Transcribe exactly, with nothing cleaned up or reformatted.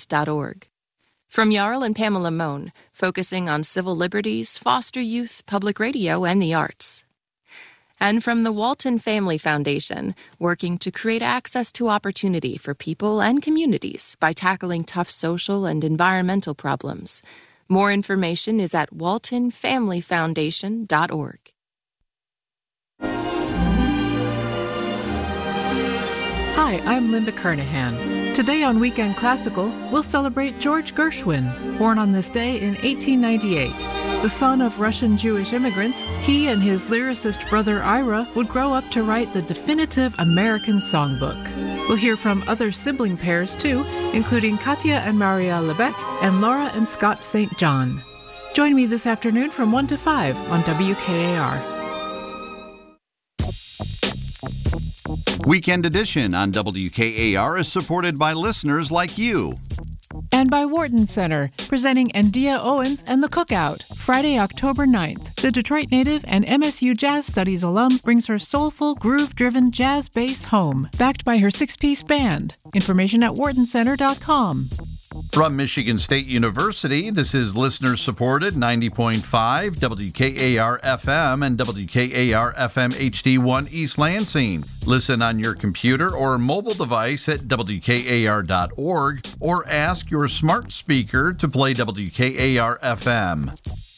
movement dot org. From Jarl and Pamela Mohn, focusing on civil liberties, foster youth, public radio, and the arts. And from the Walton Family Foundation, working to create access to opportunity for people and communities by tackling tough social and environmental problems. More information is at walton family foundation dot org. Hi, I'm Linda Carnahan. Today on Weekend Classical, we'll celebrate George Gershwin, born on this day in eighteen ninety-eight. The son of Russian Jewish immigrants, he and his lyricist brother Ira would grow up to write the definitive American songbook. We'll hear from other sibling pairs, too, including Katya and Maria Lebec and Laura and Scott Saint John. Join me this afternoon from one to five on W K A R. Weekend Edition on W K A R is supported by listeners like you. And by Wharton Center, presenting Andia Owens and The Cookout, Friday, October ninth. The Detroit native and M S U Jazz Studies alum brings her soulful, groove-driven jazz bass home, backed by her six-piece band. Information at wharton center dot com. From Michigan State University, this is listener-supported ninety point five W K A R F M and W K A R F M H D one East Lansing. Listen on your computer or mobile device at W K A R dot org or ask your smart speaker to play W K A R F M.